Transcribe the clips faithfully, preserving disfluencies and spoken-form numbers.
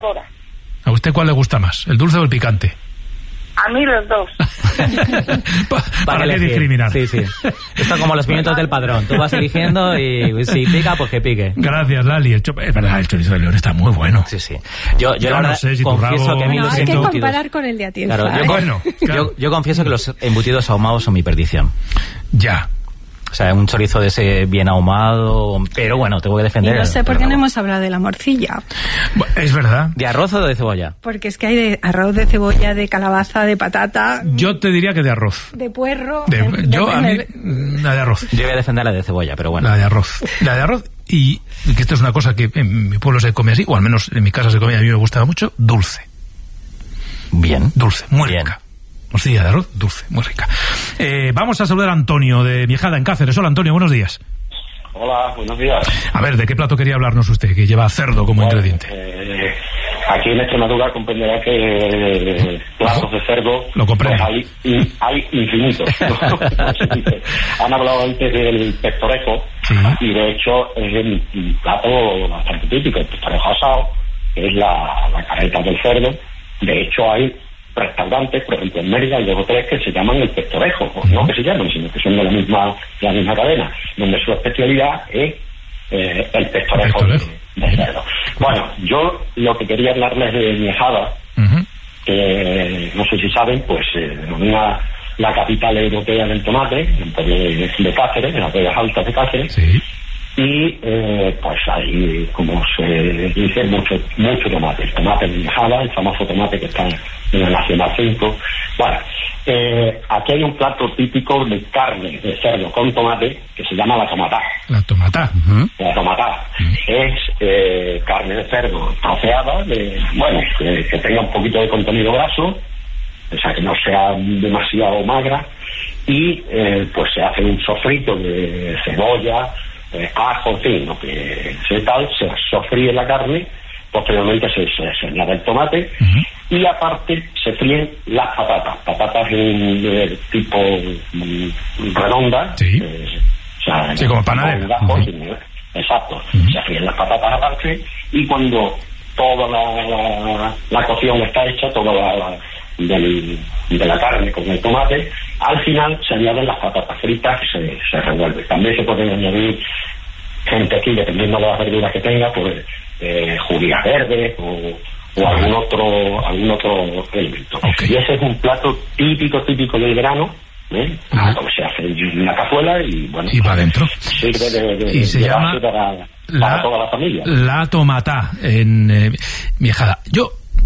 ¿A usted cuál le gusta más, el dulce o el picante? A mí los dos. pa, ¿Para qué discriminar? Sí, sí. Esto es como los pimientos del Padrón. Tú vas eligiendo y si pica, pues que pique. Gracias, Lali. El cho- es verdad, el chorizo de León está muy bueno. Sí, sí. Yo, yo, yo la no verdad, sé si confieso tu rabo... que a mí no, los hay que embutidos... comparar con el de Atienza. Claro, yo, ¿eh? Bueno, claro. yo, yo confieso que los embutidos ahumados son mi perdición. Ya. O sea, un chorizo de ese bien ahumado, pero bueno, tengo que defender... Y no sé el- por el qué no rabo. hemos hablado de la morcilla. Es verdad. ¿De arroz o de cebolla? Porque es que hay de arroz, de cebolla, de calabaza, de patata, Yo te diría que de arroz. de puerro... De- de- yo, a mí, depende. la de arroz. Yo voy a defender la de cebolla, pero bueno. La de arroz. La de arroz y, y que esto es una cosa que en mi pueblo se come así, o al menos en mi casa se come, a mí me gustaba mucho, dulce. Bien. Dulce, muy Bien. rica. Morcilla de arroz, dulce, muy rica. Eh, vamos a saludar a Antonio de Miejada, en Cáceres. Hola, Antonio, buenos días. Hola, buenos días. A ver, ¿de qué plato quería hablarnos usted, que lleva cerdo como Bueno, ingrediente? eh, aquí en Extremadura comprenderá que eh, platos de cerdo Lo comprendo. pues hay, y- hay infinitos. Han hablado antes del pestorejo, Sí. y de hecho es el- un plato bastante típico, el pestorejo asado, que es la, la careta del cerdo. De hecho hay restaurantes, por ejemplo en Mérida hay dos o tres que se llaman el pestorejo, o no que se llaman, sino que son de la misma, de la misma cadena, donde su especialidad es eh, el pestorejo, Pestorejo. De, de cerdo. Bueno, yo lo que quería hablarles de Miejada, Ujú. que no sé si saben, pues se eh, denomina la capital europea del tomate, el pueblo de, de Cáceres, en las Vegas Altas de Cáceres. Sí. Y eh, pues hay, como se dice, mucho mucho tomate. El tomate de Miejada, el famoso tomate que está en el Nacional cinco. Bueno, eh, aquí hay un plato típico de carne de cerdo con tomate que se llama la tomatá. La tomatá. La tomatá es eh, carne de cerdo troceada, de, bueno, que, que tenga un poquito de contenido graso, o sea, que no sea demasiado magra, y eh, pues se hace un sofrito de cebolla, eh, ajo, en fin, lo que se tal, se sofríe la carne, posteriormente se, se, se añade el tomate, uh-huh. y aparte se fríen las patatas, patatas en, de tipo mm, redonda, sí. eh, o sea, sí, como panadera. Gajo, uh-huh. sí, exacto, uh-huh. Se fríen las patatas aparte, y cuando toda la, la, la cocción está hecha, toda la, la del, de la carne con el tomate, al final se añaden las patatas fritas que se, se revuelven. También se pueden añadir gente aquí, dependiendo de las verduras que tenga, pues eh, judías verdes o, o algún otro algún otro elemento. Okay. Y ese es un plato típico, típico del verano, ¿eh? Ah, pues se hace en una cazuela y bueno, y para adentro. Sirve de, de, y se de llama base para, la, para toda la familia. La tomatá en eh, Miejada. Yo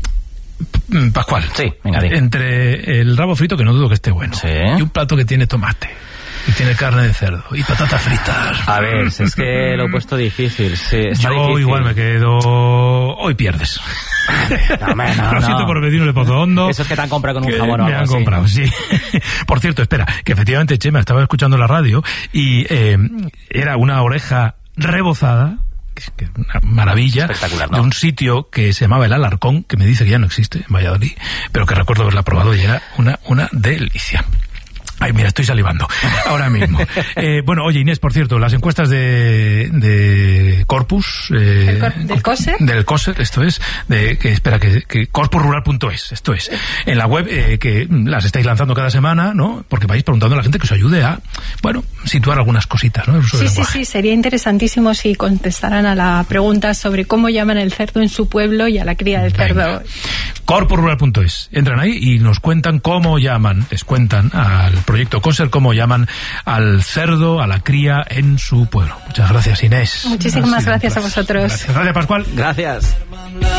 Pascual, sí, venga, entre el rabo frito, que no dudo que esté bueno, sí. y un plato que tiene tomate y tiene carne de cerdo y patatas fritas. A ver, si es que lo he puesto difícil. Sí, está yo difícil. Igual me quedo. Hoy pierdes. No, man, no, lo siento no. por vecinos de Pozo Hondo. Eso es que te han comprado con un jamón o Me algo han así. comprado, sí. Por cierto, espera, que efectivamente Chema estaba escuchando la radio y eh, era una oreja rebozada, que es una maravilla, espectacular, ¿no? de un sitio que se llamaba El Alarcón, que me dice que ya no existe en Valladolid, pero que recuerdo haberla probado y era una, una delicia. Ay, mira, estoy salivando ahora mismo. Eh, bueno, oye, Inés, por cierto, las encuestas de, de Corpus... Eh, Cor ¿Del COSER? Del COSER, esto es, de que espera, que, que corpus rural punto es, esto es, en la web, eh, que las estáis lanzando cada semana, ¿no? Porque vais preguntando a la gente que os ayude a, bueno, situar algunas cositas, ¿no? Sí, sí, sí, sería interesantísimo si contestaran a la pregunta sobre cómo llaman el cerdo en su pueblo y a la cría del cerdo. corpus rural punto es, entran ahí y nos cuentan cómo llaman, les cuentan al proyecto COSER cómo llaman al cerdo, a la cría en su pueblo. Muchas gracias, Inés. Muchísimas gracias a vosotros. Gracias, gracias Pascual. Gracias.